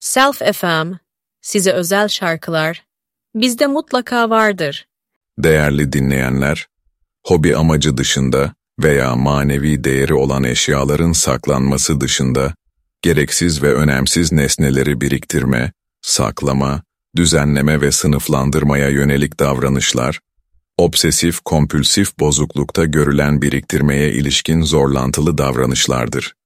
Self FM, size özel şarkılar, bizde mutlaka vardır. Değerli dinleyenler, hobi amacı dışında veya manevi değeri olan eşyaların saklanması dışında, gereksiz ve önemsiz nesneleri biriktirme, saklama, düzenleme ve sınıflandırmaya yönelik davranışlar, obsesif-kompülsif bozuklukta görülen biriktirmeye ilişkin zorlantılı davranışlardır.